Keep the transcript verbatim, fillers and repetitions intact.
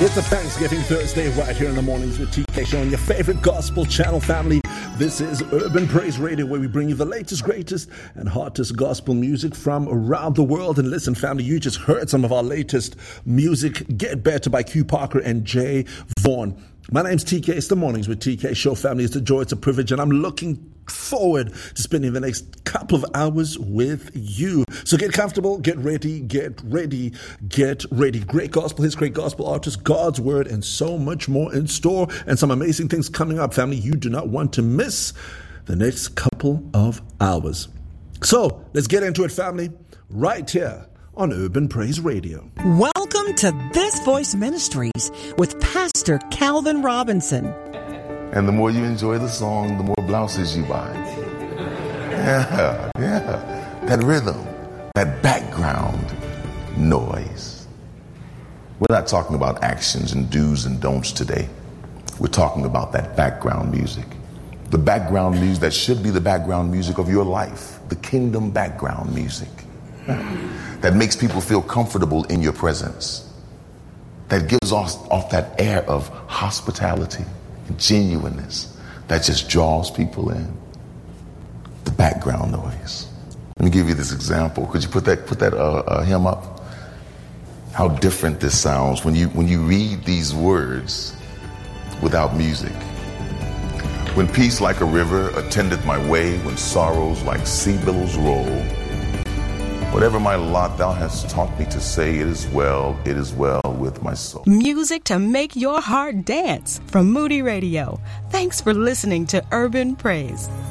It's a Thanksgiving Thursday right here in the mornings with T K Show on your favorite gospel channel, family. This is Urban Praise Radio, where we bring you the latest, greatest, and hottest gospel music from around the world. And listen, family, you just heard some of our latest music, Get Better by Q Parker and Jay Vaughn. My name's T K. It's the Mornings with T K Show, family. It's a joy, it's a privilege, and I'm looking forward to spending the next couple of hours with you. So get comfortable, get ready, get ready, get ready. Great gospel hits, great gospel artists, God's word, and so much more in store, and some amazing things coming up, family. You do not want to miss the next couple of hours. So let's get into it, family, right here on Urban Praise Radio. Welcome to This Voice Ministries with Pastor Calvin Robinson. And the more you enjoy the song, the more blouses you buy. Yeah, yeah. That rhythm, that background noise. We're not talking about actions and do's and don'ts today. We're talking about that background music. The background music that should be the background music of your life. The kingdom background music. That makes people feel comfortable in your presence. That gives off, off that air of hospitality and genuineness that just draws people in. The background noise. Let me give you this example. Could you put that put that uh, uh, hymn up? How different this sounds when you when you read these words without music. When peace like a river attendeth my way, when sorrows like sea billows roll. Whatever my lot, thou hast taught me to say, it is well, it is well with my soul. Music to make your heart dance from Moody Radio. Thanks for listening to Urban Praise.